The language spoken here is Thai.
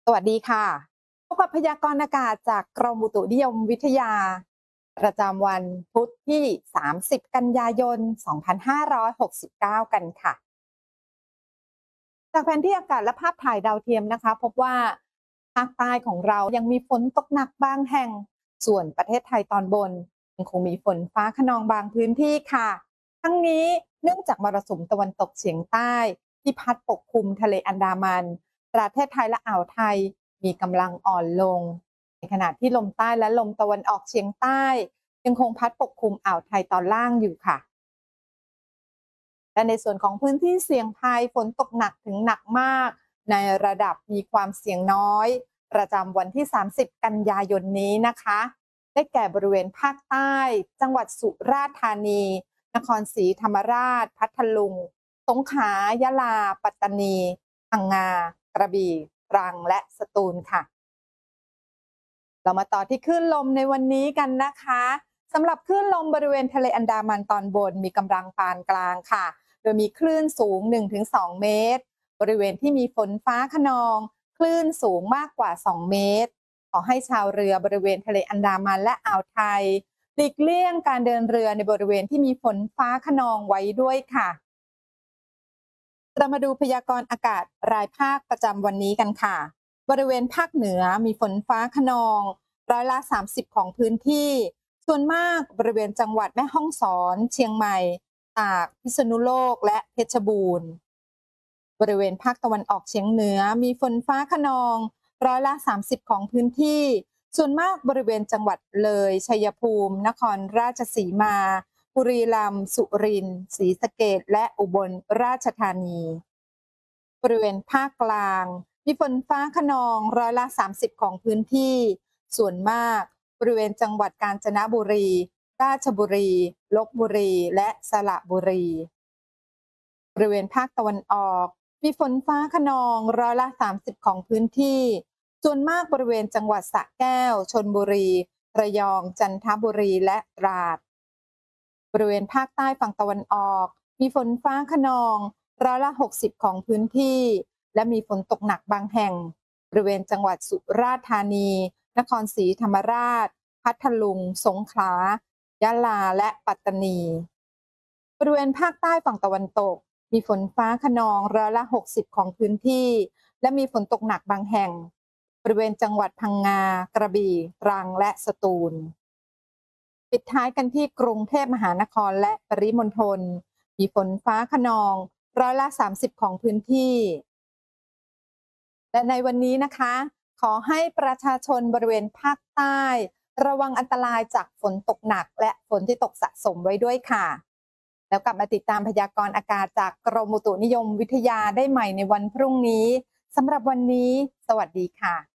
สวัสดีค่ะพบกับพยากรณ์อากาศจากกรมอุตุนิยมวิทยาประจำวันพุธที่ 30 กันยายน 2569 กันค่ะจากแผนที่อากาศและภาพถ่ายดาวเทียมนะคะพบว่าภาคใต้ของเรายังมีฝนตกหนักบางแห่งส่วนประเทศไทยตอนบนยังคงมีฝนฟ้าคะนองบางพื้นที่ค่ะทั้งนี้เนื่องจากมรสุมตะวันตกเฉียงใต้ที่พัดปกคลุมทะเลอันดามันประเทศไทยและอ่าวไทยมีกำลังอ่อนลงในขณะที่ลมใต้และลมตะวันออกเฉียงใต้ยังคงพัดปกคลุมอ่าวไทยตอนล่างอยู่ค่ะ และในส่วนของพื้นที่เสี่ยงภัยฝนตกหนักถึงหนักมากในระดับมีความเสี่ยงน้อยประจำวันที่ 30 กันยายนนี้นะคะได้แก่บริเวณภาคใต้จังหวัดสุราษฎร์ธานีนครศรีธรรมราชพัทลุงสงขลายะลาปัตตานีพังงากระบี่ตรังและสตูลค่ะ เรามาต่อที่คลื่นลมในวันนี้กันนะคะสำหรับคลื่นลมบริเวณทะเลอันดามันตอนบนมีกำลังปานกลางค่ะโดยมีคลื่นสูง 1-2 เมตรบริเวณที่มีฝนฟ้าคะนองคลื่นสูงมากกว่า 2 เมตรขอให้ชาวเรือบริเวณทะเลอันดามันและอ่าวไทยหลีกเลี่ยงการเดินเรือในบริเวณที่มีฝนฟ้าคะนองไว้ด้วยค่ะเรามาดูพยากรณ์อากาศรายภาคประจำวันนี้กันค่ะบริเวณภาคเหนือมีฝนฟ้าคะนอง 30%ของพื้นที่ ส่วนมากบริเวณจังหวัดแม่ฮ่องสอน เชียงใหม่ ตาก พิษณุโลก และเพชรบูรณ์ บริเวณภาคตะวันออกเฉียงเหนือมีฝนฟ้าคะนอง30%ของพื้นที่ ส่วนมากบริเวณจังหวัดเลยชัยภูมิ นครราชสีมา บุรีรัมย์สุรินทร์ศรีสะเกษและอุบลราชธานี บริเวณภาคกลางมีฝนฟ้าคะนอง30%ของพื้นที่ ส่วนมากบริเวณจังหวัดกาญจนบุรี ราชบุรีลพบุรี และสระบุรี บริเวณภาคตะวันออกมีฝนฟ้าคะนอง30%ของพื้นที่ ส่วนมากบริเวณจังหวัดสระแก้วชลบุรีระยองจันทบุรีและตราด บริเวณภาคใต้ฝั่งตะวันออกมีฝนฟ้าคะนอง60%ของพื้นที่และมีฝนตกหนักบางแห่งบริเวณจังหวัดสุราษฎร์ธานีนครศรีธรรมราชพัทลุงสงขลายะลาและปัตตานีบริเวณภาคใต้ฝั่งตะวันตกมีฝนฟ้าคะนอง60%ของพื้นที่และมีฝนตกหนักบางแห่งบริเวณจังหวัดพังงากระบี่ตรังและสตูล ปิดท้ายกันที่กรุงเทพมหานครและปริมณฑลมีฝนฟ้าคะนอง30%ของพื้นที่ และในวันนี้นะคะ ขอให้ประชาชนบริเวณภาคใต้ระวังอันตรายจากฝนตกหนักและฝนที่ตกสะสมไว้ด้วยค่ะ แล้วกลับมาติดตามพยากรณ์อากาศจากกรมอุตุนิยมวิทยาได้ใหม่ในวันพรุ่งนี้ สำหรับวันนี้ สวัสดีค่ะ